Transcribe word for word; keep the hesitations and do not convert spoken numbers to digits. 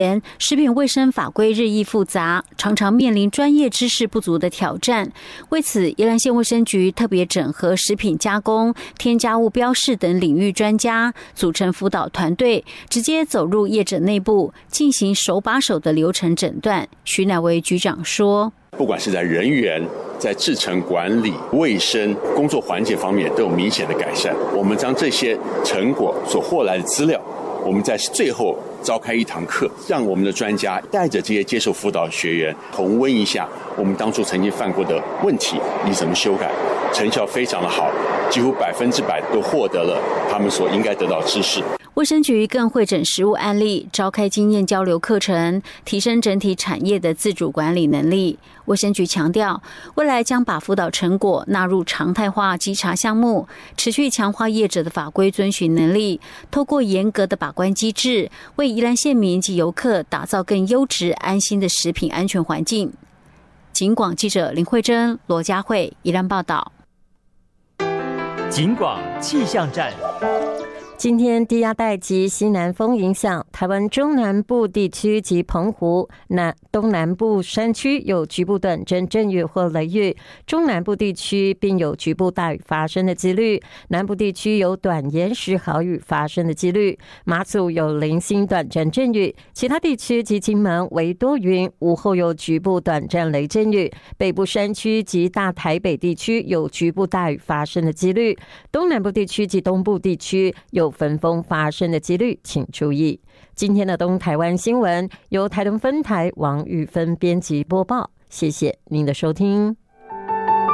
食品卫生法规日益复杂，常常面临专业知识不足的挑战。为此，宜兰县卫生局特别整合食品加工、添加物标示等领域专家，组成辅导团队，直接走入业者内部，进行手把手的流程诊断。徐乃维局长说， 不管是在人员、在制程管理、卫生工作环节方面都有明显的改善。我们将这些成果所获来的资料，我们在最后召开一堂课，让我们的专家带着这些接受辅导的学员重温一下我们当初曾经犯过的问题，你怎么修改，成效非常的好，几乎百分之百都获得了他们所应该得到的知识。 卫生局更会诊实务案例，召开经验交流课程，提升整体产业的自主管理能力。卫生局强调，未来将把辅导成果纳入常态化稽查项目，持续强化业者的法规遵循能力，透过严格的把关机制，为宜兰县民及游客打造更优质安心的食品安全环境。警广记者林慧珍、罗佳慧宜兰报道。 警广气象站。 今天低压带及西南风影响，台湾中南部地区及澎湖南东南部山区有局部短阵阵雨或雷雨，中南部地区并有局部大雨发生的几率，南部地区有短延时豪雨发生的几率，马祖有零星短暂阵雨，其他地区及金门为多云，午后有局部短暂雷阵雨，北部山区及大台北地区有局部大雨发生的几率，东南部地区及东部地区有分风发生的几率，请注意。今天的东台湾新闻由台东分台王玉芬编辑播报，谢谢您的收听。